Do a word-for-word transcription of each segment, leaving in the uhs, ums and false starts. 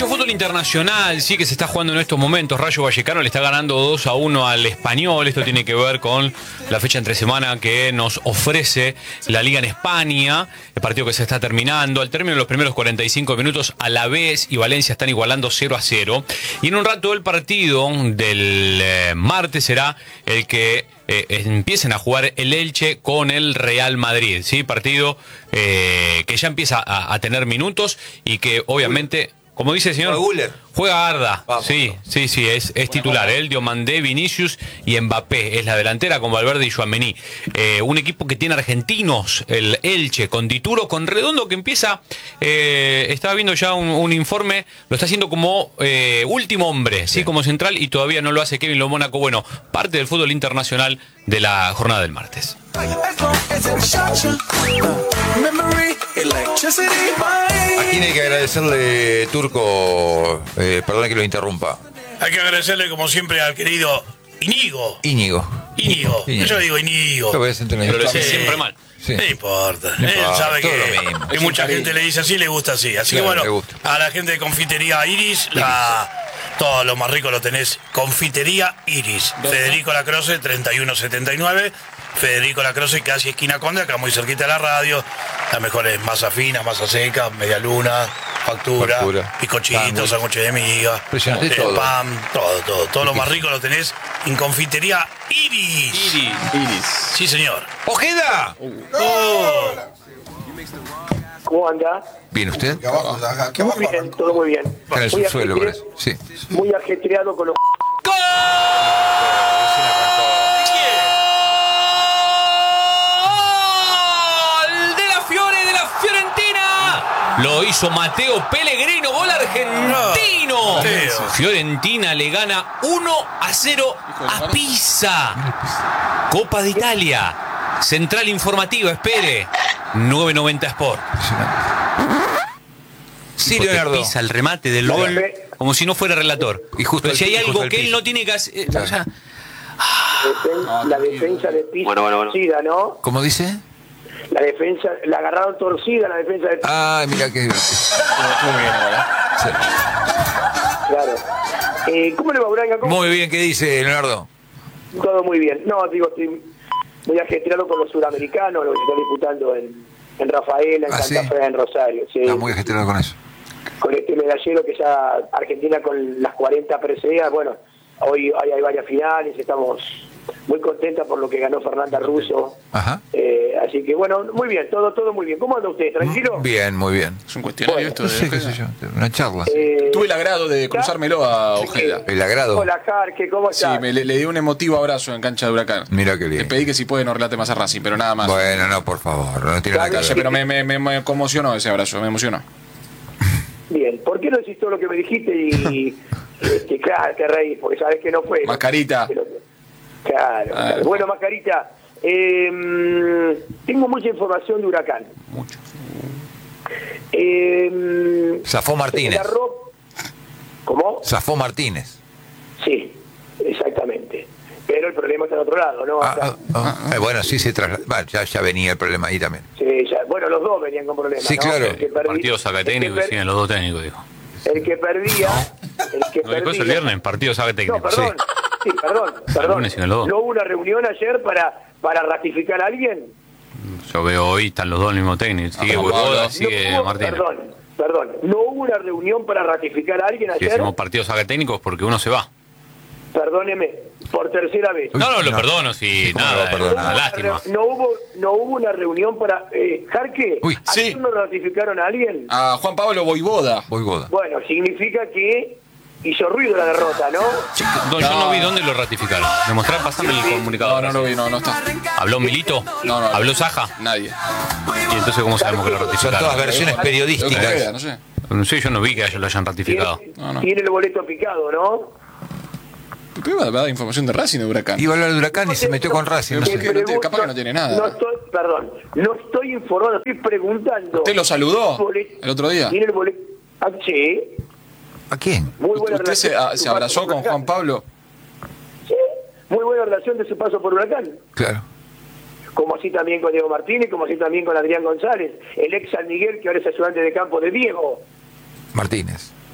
Mucho fútbol internacional, sí, que se está jugando en estos momentos. Rayo Vallecano le está ganando dos a uno al Español. Esto tiene que ver con la fecha entre semana que nos ofrece la Liga en España. El partido que se está terminando. Al término de los primeros cuarenta y cinco minutos, Alavés y Valencia están igualando cero a cero. Y en un rato el partido del eh, martes será el que eh, empiecen a jugar el Elche con el Real Madrid. ¿Sí? Partido eh, que ya empieza a, a tener minutos y que obviamente... Como dice el señor, juega Arda. Vamos. Sí, sí, sí, es, es titular. Él, Diomandé, Vinicius y Mbappé. Es la delantera con Valverde y Tchouaméni. Eh, un equipo que tiene argentinos, el Elche, con Dituro, con Redondo, que empieza... Eh, estaba viendo ya un, un informe, lo está haciendo como eh, último hombre, sí, como central, y todavía no lo hace Kevin Lo Mónaco. Bueno, parte del fútbol internacional de la jornada del martes. ¿A quién hay que agradecerle, Turco? Eh, perdón que lo interrumpa. Hay que agradecerle, como siempre, al querido Íñigo. Íñigo. Íñigo. Íñigo. Yo digo Íñigo. Lo voy a sentir en Pero lo el- dice Sí. siempre mal. Sí. No importa. No Él importa, sabe todo que, lo mismo. que Es mucha un gente cariño. le dice así, le gusta así. Así Claro, que le bueno, gusta. a la gente de Confitería Iris, la, todo lo más rico lo tenés. Confitería Iris. Federico Lacroce, treinta y uno setenta y nueve. Federico Lacroce, casi esquina Conde, acá muy cerquita de la radio. Las mejores masa fina, masa seca, media luna, factura, Factura. bizcochitos, sándwiches de miga, Impresionante eh, todo. pan, todo, todo. Todo lo más rico lo tenés en Confitería Iris. Iris. Sí, señor. ¡Ojeda! Oh. ¿Cómo anda? ¿Bien usted? Muy bien, todo muy bien. Está en el Muy subsuelo, ajetre- parece. Sí. Muy ajetreado con los... ¡Gol de la Fiore, de la Fiorentina! Lo hizo Matteo Pellegrino, gol argentino. Mateo. Fiorentina le gana uno a cero a Pisa. Copa de Italia. Central informativa, espere. nueve noventa Sport. Sí, Porque Leonardo. Pisa el remate del La gol fe- como si no fuera relator. Y justo Pero al si hay pi- algo justo al que él piso. no tiene que hacer... eh, o sea, defen- la defensa de Pisa Bueno, bueno, bueno. torcida, ¿no? ¿Cómo dice? La defensa, la agarraron torcida la defensa de Pisa, Ah, mira qué divertido. Sí. claro. Eh, ¿Cómo le va, Uranga? ¿Cómo? Muy bien, ¿qué dice, Leonardo? Todo muy bien. No, digo, estoy muy ajetreado con los sudamericanos, los que se están disputando en, en Rafaela, en ¿Ah, Santa sí? Fe, en Rosario. Sí. Está muy ajetreado con eso. Con este medallero que ya Argentina con las cuarenta preseas, bueno, hoy hay, hay varias finales, estamos muy contentas por lo que ganó Fernanda Russo. Ajá. Eh, así que bueno, muy bien, todo todo muy bien. ¿Cómo anda usted? ¿Tranquilo? Bien, muy bien. Es un cuestionario esto No de sé, qué Ojeda. sé yo, una charla. Eh, Tuve el agrado de cruzármelo a Ojeda. El agrado. Hola, Jarque, ¿cómo Sí, estás? me, le, le di un emotivo abrazo en cancha de Huracán. Mira qué Le bien. pedí que si puede no relate más a Racing, pero nada más. Bueno, no, por favor, no tiene nada que Oye, ver. pero me, me, me, me conmocionó ese abrazo, me emocionó. Bien, ¿por qué no decís todo lo que me dijiste y, este, claro, te reís? Porque sabes que no fue. Mascarita. Pero- Claro, Ah, claro. Bueno, Mascarita, eh, tengo mucha información de Huracán. Mucho. Eh, Zafó Martínez. la ro- ¿Cómo? Zafó Martínez. Sí, exactamente. Pero el problema está en otro lado, ¿no? Ah, Acá- ah, ah. Eh, bueno, sí se trasladó. Bueno, ya, ya venía el problema ahí también. sí, ya- bueno, los dos venían con problemas. Sí, ¿no? claro. El que perdi- partido saca el que técnico y per- siguen los dos técnicos, dijo. El que perdía. El que ¿No dijo eso el perdía- viernes? Partido saca técnico. No, perdón. Sí, perdón. perdón. lunes siguen los dos. ¿No hubo una reunión ayer para, para ratificar a alguien? Yo veo hoy, están los dos el mismo técnico. Sigue Ah, Huevoda, Pablo. sigue No hubo- Martínez. Perdón, perdón. ¿No hubo una reunión para ratificar a alguien Si ayer? decimos partido saca técnicos porque uno se va. Perdóneme, por tercera vez. No, no, lo no. perdono, si ¿cómo lo nada, va a perdonar? nada, lástima. No hubo, no hubo una reunión para... Eh, ¿Jarque? Uy, ¿ayer sí. no ratificaron a alguien? A Juan Pablo Voivoda. Voy boda. Bueno, significa que hizo ruido la derrota, ¿no? No, yo no vi dónde lo ratificaron. Me mostraron, pasame el comunicado. No, no lo vi, no, no está. ¿Habló Milito? No, no. ¿Habló Saja? Nadie. ¿Y entonces cómo sabemos que lo Son ratificaron? todas versiones Ojeda, periodísticas. no sé. No sé, yo no vi que ellos lo hayan ratificado. Tiene, No, no. tiene el boleto picado, ¿no? Pero va a dar información de Racing de Huracán. Iba a hablar de Huracán y se metió con Racing. No ¿Por sé. qué? no tiene- capaz que no tiene nada. No estoy, perdón, no estoy informando, estoy preguntando. ¿Usted lo saludó Bolet- el otro día? ¿Tiene el boleto? Ah, sí, ¿A quién? muy buena ¿Usted se, relación a- de su se abrazó paso por con Juan Huracán. Pablo? Sí, muy buena relación de su paso por Huracán. Claro. Como así también con Diego Martínez, como así también con Adrián González, el ex San Miguel que ahora es ayudante de campo de Diego. Martínez.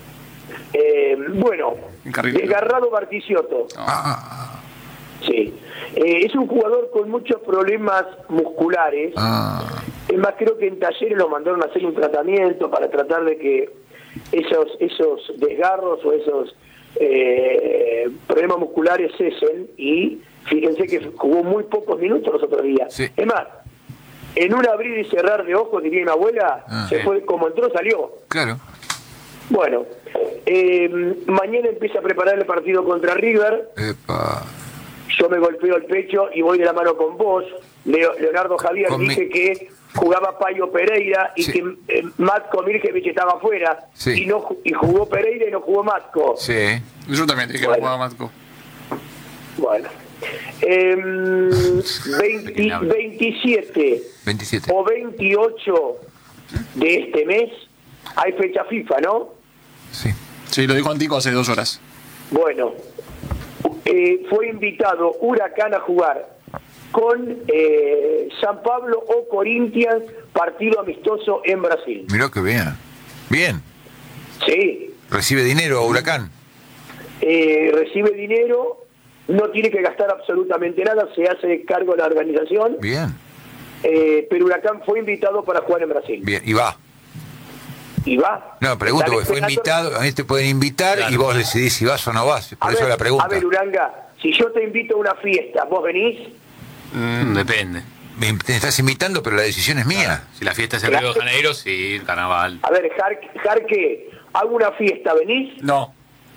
Eh, bueno, Encarrilado. desgarrado Barquisiotto. Ah, Sí. Eh, es un jugador con muchos problemas musculares. ah. Es más, creo que en Talleres lo mandaron a hacer un tratamiento para tratar de que esos esos desgarros o esos eh, problemas musculares cesen, y fíjense que jugó muy pocos minutos los otros días. Sí. Es más, en un abrir y cerrar de ojos, diría mi abuela, Ah, se sí. fue, como entró, salió. Claro. Bueno, eh, mañana empieza a preparar el partido contra River. Epa. Yo me golpeo el pecho y voy de la mano con vos. Leo- Leonardo Javier, Con mi- dije que jugaba Payo Pereira y Sí. que eh, Matko Mirkevich estaba afuera. Sí. Y no ju- y jugó Pereira y no jugó Matko. Sí. Yo también dije que Bueno. no jugaba Matko. Bueno. Em, veinte veintisiete veintisiete. o veintiocho de este mes hay fecha FIFA, ¿no? Sí. Sí, lo dijo Antico hace dos horas. Bueno, eh, fue invitado Huracán a jugar con eh, San Pablo o Corinthians, partido amistoso en Brasil. Mirá que bien. Bien. Sí, Recibe dinero a Huracán. eh, recibe dinero, no tiene que gastar absolutamente nada, se hace cargo de la organización, Bien. eh, pero Huracán fue invitado para jugar en Brasil. Bien. Y va. Y va. No, pregunto, Están porque fue esperando- invitado, a mí te pueden invitar Claro. y vos decidís si vas o no vas. Por A eso ver, la pregunta. A ver, Uranga, si yo te invito a una fiesta, ¿vos venís? Mm, depende. Me te estás invitando, pero la decisión es mía. Si la fiesta es en Claro. Río de Janeiro, sí, carnaval. A ver, Jar- Jarque, hago una fiesta, ¿venís? No.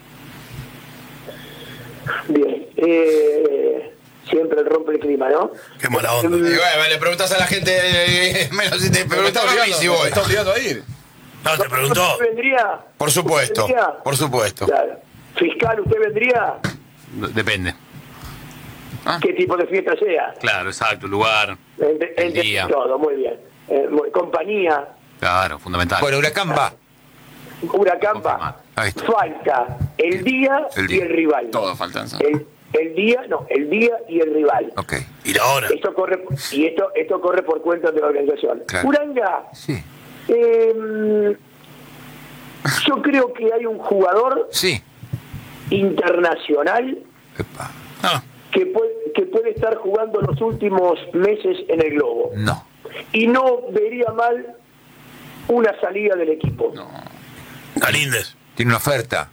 Bien. Eh, siempre el rompe el clima, ¿no? Qué mala onda. Y bueno, le preguntas a la gente, eh, menos si te preguntas a mí si voy. me está obligando a ir. No, te preguntó. ¿Usted vendría? Por supuesto, ¿Usted vendría? por supuesto. Claro. Fiscal, ¿usted vendría? Depende. ¿Qué tipo de fiesta sea? Claro, exacto, lugar, Ent- el ent- día. Todo, muy bien. Eh, muy- compañía, Claro, fundamental. Bueno, Huracán va. Huracán Confirmado. va. Ahí está. Falta el día, El y día. el rival. Todo faltan. ¿sabes? El, el día, no, el día y el rival. Ok. Y la hora. Esto corre y esto esto corre por cuenta de la organización. Claro. Uranga, Sí. eh, yo creo que hay un jugador Sí. internacional Epa. Ah, que puede, que puede estar jugando los últimos meses en el globo. No. Y no vería mal una salida del equipo. No. Galíndez. Tiene una oferta.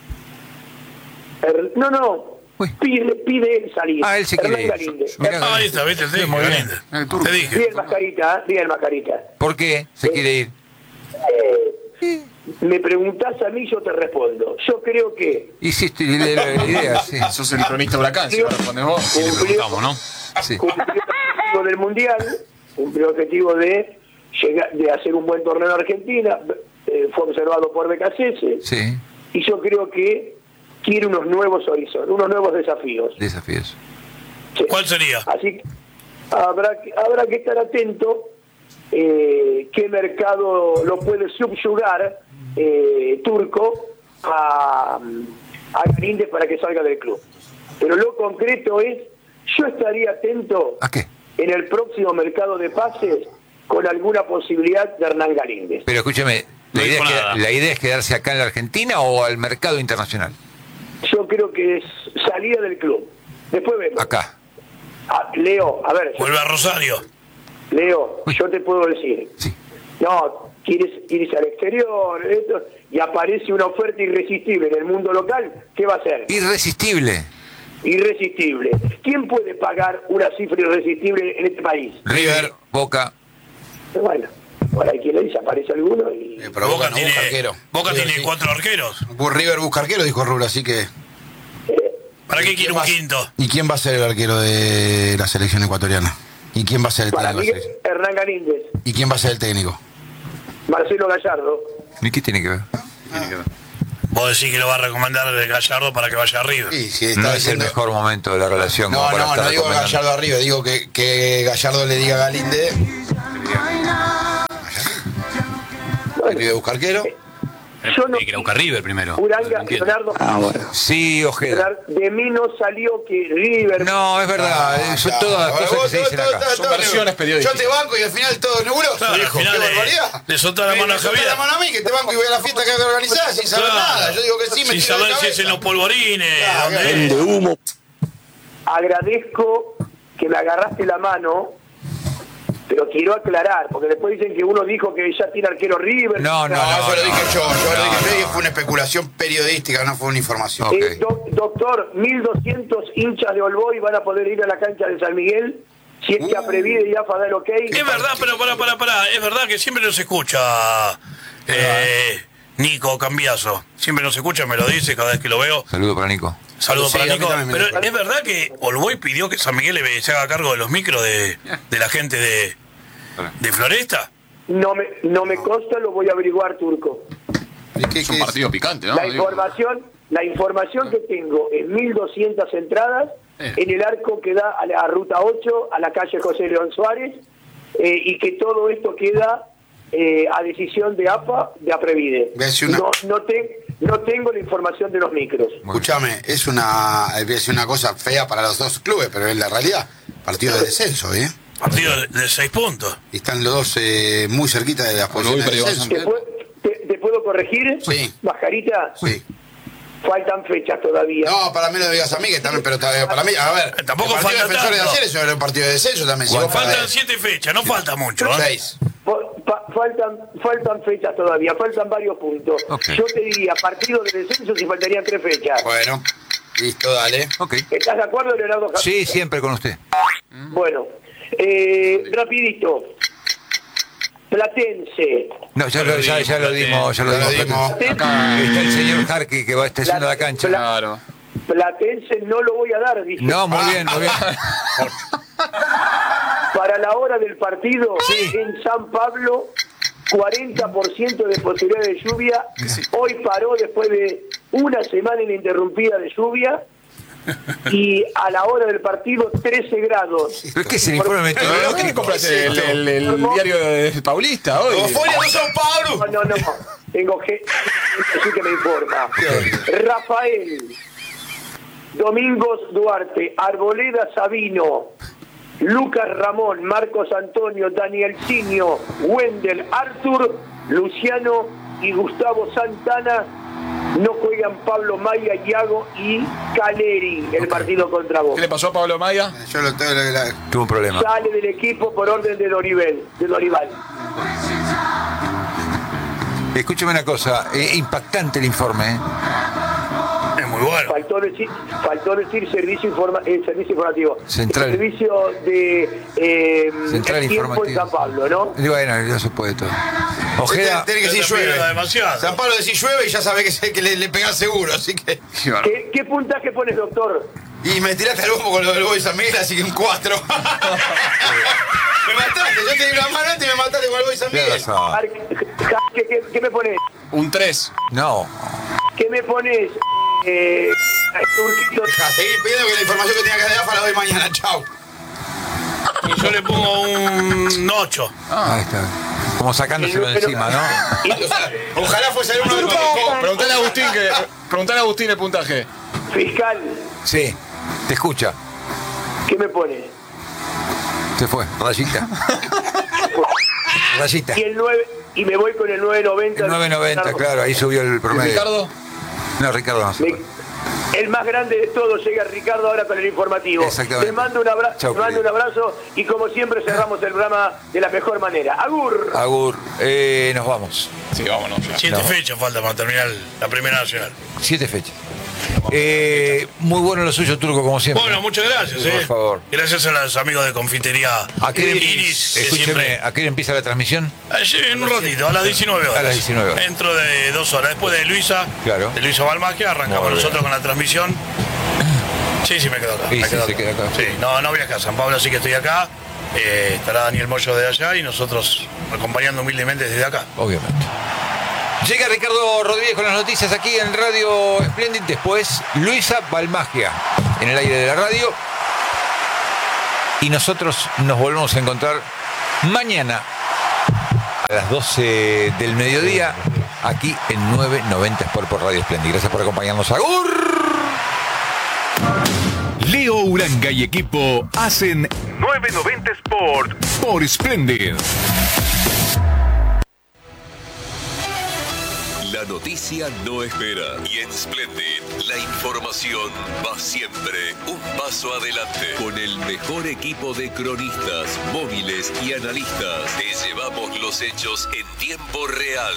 Er- no, no. Uy. Pide, pide él salir. Ah, él se quiere Hernán ir. Galíndez. Mirá. Ah, ahí está, viste, el técnico, muy bien. Galíndez. El turco. Te dije. Bien, Mascarita, ¿eh? Bien, Mascarita. ¿Por qué se quiere ir? Eh, me preguntás a mí, yo te respondo. Yo creo que Hiciste la, la- la idea, sí. Sos el cronista Huracán, si lo respondes vos. Y le cumplió, preguntamos, ¿no? Sí. cumplió el objetivo del Mundial, cumplió el objetivo de llegar, de hacer un buen torneo en Argentina, eh, fue observado por B K C S, Sí. y yo creo que quiere unos nuevos horizontes, unos nuevos desafíos. Desafíos. Sí. ¿Cuál sería? Así que habrá, que- habrá que estar atento eh, qué mercado lo puede subyugar eh, Turco a, a Galíndez para que salga del club. Pero lo concreto es, yo estaría atento ¿A qué? en el próximo mercado de pases con alguna posibilidad de Hernán Galíndez. Pero escúchame, ¿la, No idea dijo es nada. que- ¿la idea es quedarse acá en la Argentina o al mercado internacional? Yo creo que es salida del club. Después vemos. Acá. Ah, Leo, a ver, yo- Vuelve a Rosario. Leo, yo te puedo decir, Sí. no, quieres irse al exterior, esto, y aparece una oferta irresistible en el mundo local, ¿qué va a hacer? Irresistible. Irresistible. ¿Quién puede pagar una cifra irresistible en este país? River, Boca. Bueno, por ahí quien le dice, aparece alguno y... Eh, pero Boca Boca no tiene, busca arquero. Boca River tiene sí. cuatro arqueros. Bu- River busca arquero, dijo Rulo, así que... ¿Para qué ¿Y quiere quién un va- quinto? ¿Y quién va a ser el arquero de la selección ecuatoriana? ¿Y quién va a ser el Para técnico mí, de la selección? Hernán Galíndez, ¿Y quién va a ser el técnico? Marcelo Gallardo. ¿Y qué tiene que ver? Vos decís que lo va a recomendar de Gallardo para que vaya a River. Sí, sí, No está es el diciendo- mejor momento de la relación. como No, para no, estar no digo recomendando. Gallardo arriba, digo que, que Gallardo le diga a Galíndez. Bueno, ¿Quiere buscar arquero? Yo no. Tiene que ir a buscar River primero. Uranga, No entiendo. Leonardo, Ah, bueno. Sí, Ojeda. de mí no salió que River. No, es verdad. Ah, son claro. todas cosas que se dicen acá. Son versiones periodísticas. Yo te banco y al final todo nebuloso. Claro, al Hijo, final qué le- barbaridad. le soltá la mano a Me soltá Javier. la mano a mí, que te banco y voy a la fiesta que hay que organizar sin saber Claro. nada. Yo digo que sí, me Sin tiro de saber si es cabeza. en los polvorines, Claro, donde claro. es. humo. Agradezco que me agarraste la mano, pero quiero aclarar, porque después dicen que uno dijo que ya tiene arquero River. No, no, No, no. eso lo dije no, yo. Yo no, lo dije yo no. y fue una especulación periodística, no fue una información. Ok. Eh, doc- doctor, mil doscientos hinchas de Olboy van a poder ir a la cancha de San Miguel si es que Uh. Aprevide y AFA da el ok. Es verdad, pero para, para, para, es verdad que siempre nos escucha eh, Nico Cambiaso. Siempre nos escucha, me lo dice cada vez que lo veo. Saludo para Nico. Saludos Sí, para a mí Nico. también me Pero dijo. es verdad que Olboy pidió que San Miguel le- se haga cargo de los micros de, de la gente de, de Floresta. No me, no me consta, lo voy a averiguar, Turco. ¿Y qué- Es un qué es? partido picante, ¿no? La Digo. información, la información que tengo es mil doscientas entradas en el arco que da a la ruta ocho, a la calle José León Suárez, eh, y que todo esto queda eh, a decisión de AFA, de Aprevide. Voy a decir una- No, no, te- no tengo la información de los micros. Escúchame, es una, voy a decir una cosa fea para los dos clubes, pero es la realidad. Partido de descenso, ¿eh? Partido de, de seis puntos. Y están los dos eh, muy cerquita de las posiciones de perdió descenso. ¿Te, pu- te- te puedo corregir? Sí. Mascarita, Sí. faltan fechas todavía. No, para mí lo digas a mí, que también, pero está- para mí, a ver, Tampoco el partido falta de Defensores de tanto. ayer es un partido de descenso también. Si vos Faltan perdés siete fechas, no falta mucho. ¿eh? seis. Po- pa- faltan faltan fechas todavía, faltan varios puntos. Ok. Yo te diría, partido de descenso si faltarían tres fechas. Bueno, listo, dale. Ok. ¿Estás de acuerdo, Leonardo? Javier? Sí, siempre con usted. Bueno, eh, rapidito. Platense. No, ya lo, ya, ya lo dimos, ya lo Ya lo dimos. dimos. Acá está el señor Jarqui que va está haciendo la cancha. Claro. Platense no lo voy a dar, dice. No, muy bien, muy bien. Para la hora del partido, Sí. en San Pablo, cuarenta por ciento de posibilidad de lluvia. Hoy paró después de una semana ininterrumpida de lluvia. Y a la hora del partido, trece grados. ¿Pero qué es el informe ¿Qué meteorológico? le compraste? ¿El, el, el diario de Paulista hoy? Como Folia de São Paulo. No, no, no. Tengo gente así que me informa. Rafael, Domingos Duarte, Arboleda Sabino, Lucas Ramón, Marcos Antonio, Daniel Cinio, Wendel, Arthur, Luciano y Gustavo Santana. No juegan Pablo Maya, Iago y Caleri el partido contra vos. ¿Qué le pasó a Pablo Maya? Yo lo tengo. la- la- Tuvo un problema. Sale del equipo por orden de Dorival. De Dorival. Escúcheme una cosa, eh, impactante el informe. ¿eh? Es muy bueno. Faltó decir, faltó decir servicio, informa, eh, servicio informativo. Central. Servicio de eh, Central el tiempo en informativo. San Pablo, ¿no? Y bueno, ya se puede todo. Ojeda, Tiene que decir Te pido llueve. demasiado. San Pablo decís llueve y ya sabe que, se- que le, le pegás seguro, así que. ¿Qué, qué puntaje pones, doctor? Y me tiraste al bombo con lo del Boy San Miguel, así que un cuatro. Me mataste, yo te di una mano antes y me mataste con el Boy San ¿qué Miguel. pasó? Ar- Ja- ¿Qué, qué, qué me pones? Un tres. No, ¿Qué me pones? Eh, Turquito. Deja, seguí pidiendo que la información que tenía que dar de AFA la doy mañana, chau. Y yo le pongo un ocho. ahí está. Como sacándoselo de encima, ¿no? Ojalá fuese el uno de los Preguntale a Agustín que. Preguntale a Agustín el puntaje. Fiscal, Sí, te escucha. ¿qué me pones? Se fue, rayita. Rayita. Y el nueve, y me voy con el nueve noventa. El nueve noventa, claro, ahí subió el ¿Y promedio. Ricardo? No, Ricardo no. se Me- fue. el más grande de todos llega Ricardo ahora con el informativo. Exactamente. Te mando un, abra- Chau, te mando un querido. abrazo y como siempre cerramos el programa de la mejor manera. Agur. Agur, eh, nos vamos. Sí, vámonos ya. Siete No. fechas falta para terminar la Primera Nacional. Siete fechas. Eh, muy bueno lo suyo, Turco, como siempre. Bueno, muchas gracias. Por eh. favor. Gracias a los amigos de Confitería ¿A qué, Iris. que escúcheme, siempre- ¿a qué hora empieza la transmisión? Allí en un ratito, a las diecinueve horas. A las diecinueve horas. Dentro de dos horas. Después de Luisa, Claro. de Luisa Balmagia, arrancamos Muy bien. nosotros con la transmisión. Sí, sí, me quedo acá. Sí, me sí, quedo se acá. queda acá. Sí, no, no viajé a San Pablo, así que estoy acá. Eh, estará Daniel Moyo de allá y nosotros acompañando humildemente desde acá. Obviamente. Llega Ricardo Rodríguez con las noticias aquí en Radio Splendid. Después, Luisa Balmagia en el aire de la radio. Y nosotros nos volvemos a encontrar mañana a las doce del mediodía aquí en nueve noventa Sport por Radio Splendid. Gracias por acompañarnos. ¡Agur! Leo Uranga y equipo hacen nueve noventa Sport por Splendid. La noticia no espera y en Splendid la información va siempre un paso adelante. Con el mejor equipo de cronistas, móviles y analistas, te llevamos los hechos en tiempo real.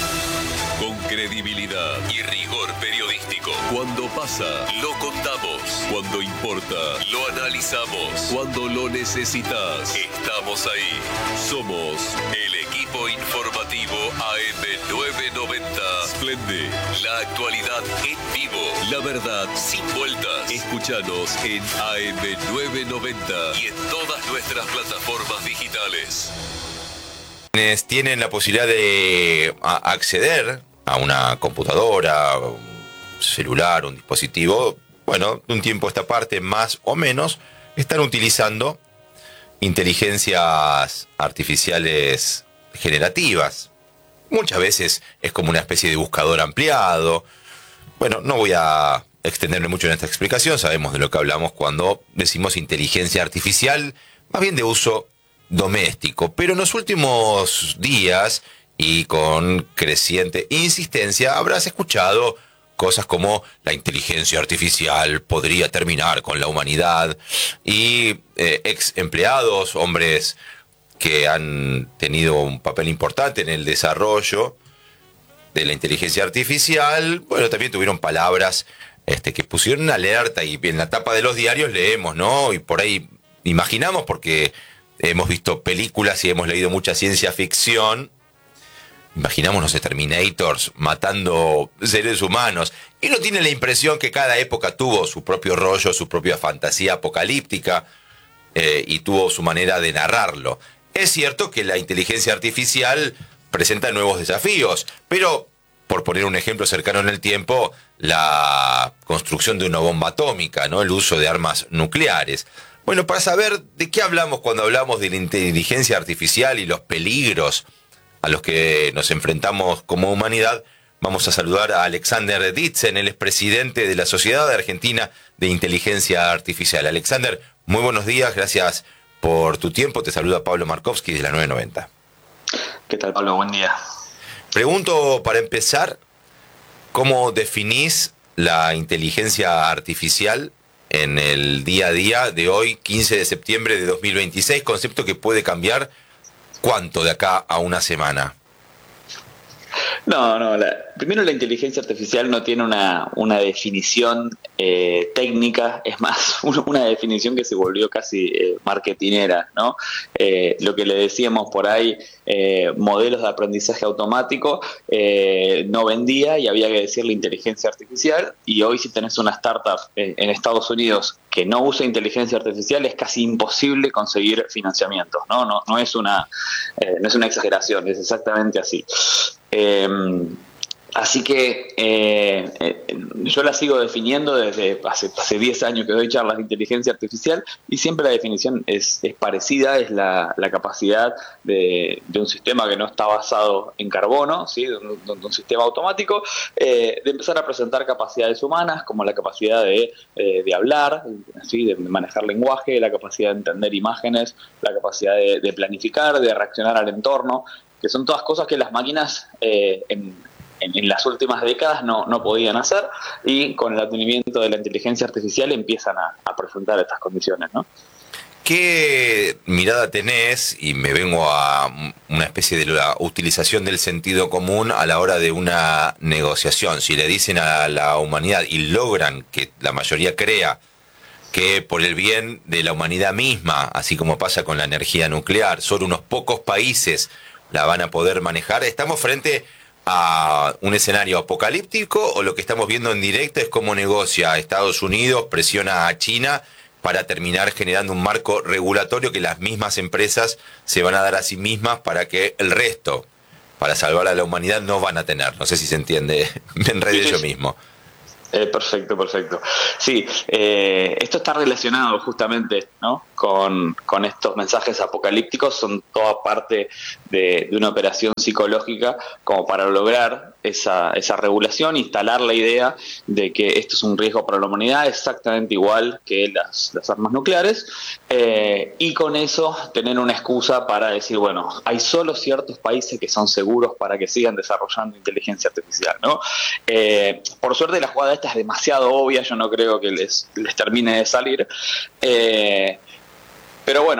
Con credibilidad y rigor periodístico. Cuando pasa, lo contamos. Cuando importa, lo analizamos. Cuando lo necesitas, estamos ahí. Somos el equipo informativo A M nueve noventa. Splendid, la actualidad en vivo, la verdad sin vueltas. Escúchanos en A M nueve noventa y en todas nuestras plataformas digitales. Quienes tienen la posibilidad de acceder a una computadora, un celular, un dispositivo, bueno, de un tiempo a esta parte, más o menos, están utilizando inteligencias artificiales generativas. Muchas veces es como una especie de buscador ampliado. Bueno, no voy a extenderme mucho en esta explicación, sabemos de lo que hablamos cuando decimos inteligencia artificial, más bien de uso doméstico. Pero en los últimos días, y con creciente insistencia, habrás escuchado cosas como la inteligencia artificial podría terminar con la humanidad, y eh, ex empleados, hombres que han tenido un papel importante en el desarrollo de la inteligencia artificial, bueno, también tuvieron palabras este, que pusieron una alerta, y en la tapa de los diarios leemos, ¿no? Y por ahí imaginamos, porque hemos visto películas y hemos leído mucha ciencia ficción, imaginamos, no sé, Terminators matando seres humanos, y uno tiene la impresión que cada época tuvo su propio rollo, su propia fantasía apocalíptica, eh, y tuvo su manera de narrarlo. Es cierto que la inteligencia artificial presenta nuevos desafíos, pero, por poner un ejemplo cercano en el tiempo, la construcción de una bomba atómica, ¿no? El uso de armas nucleares. Bueno, para saber de qué hablamos cuando hablamos de la inteligencia artificial y los peligros a los que nos enfrentamos como humanidad, vamos a saludar a Alexander Ditzen, el expresidente de la Sociedad Argentina de Inteligencia Artificial. Alexander, muy buenos días, gracias por tu tiempo. Te saluda Pablo Markovsky de la nueve noventa. ¿Qué tal, Pablo? Buen día. Pregunto, para empezar, ¿cómo definís la inteligencia artificial en el día a día de hoy, quince de septiembre de dos mil veintiséis? Concepto que puede cambiar, ¿cuánto de acá a una semana? No, no. La, primero, la inteligencia artificial no tiene una, una definición eh, técnica, es más, una, una definición que se volvió casi eh, marketinera, ¿no? Eh, lo que le decíamos por ahí, eh, modelos de aprendizaje automático, eh, no vendía y había que decirle inteligencia artificial, y hoy si tenés una startup eh, en Estados Unidos que no usa inteligencia artificial, es casi imposible conseguir financiamientos, ¿no? No, no es una, eh, no es una exageración, es exactamente así. Eh, así que eh, eh, yo la sigo definiendo desde hace, hace diez años que doy charlas de inteligencia artificial, y siempre la definición es, es parecida, es la, la capacidad de, de un sistema que no está basado en carbono, ¿sí? de, un, de un sistema automático, eh, de empezar a presentar capacidades humanas, como la capacidad de, eh, de hablar, ¿sí? de manejar lenguaje, la capacidad de entender imágenes, la capacidad de, de planificar, de reaccionar al entorno, que son todas cosas que las máquinas eh, en, en, en las últimas décadas no, no podían hacer, y con el advenimiento de la inteligencia artificial empiezan a, a presentar estas condiciones, ¿no? ¿Qué mirada tenés? Y me vengo a una especie de la utilización del sentido común a la hora de una negociación. Si le dicen a la humanidad y logran que la mayoría crea que por el bien de la humanidad misma, así como pasa con la energía nuclear, solo unos pocos países la van a poder manejar, ¿estamos frente a un escenario apocalíptico, o lo que estamos viendo en directo es cómo negocia Estados Unidos, presiona a China para terminar generando un marco regulatorio que las mismas empresas se van a dar a sí mismas para que el resto, para salvar a la humanidad, no van a tener? No sé si se entiende, me enredé yo mismo. Eh, perfecto, perfecto. Sí, eh, esto está relacionado justamente, ¿no? con, con estos mensajes apocalípticos, son toda parte de, de una operación psicológica como para lograr esa, esa regulación, instalar la idea de que esto es un riesgo para la humanidad exactamente igual que las, las armas nucleares, eh, y con eso tener una excusa para decir, bueno, hay solo ciertos países que son seguros para que sigan desarrollando inteligencia artificial, ¿no? Eh, por suerte la jugada esta es demasiado obvia, yo no creo que les, les termine de salir, eh, pero bueno,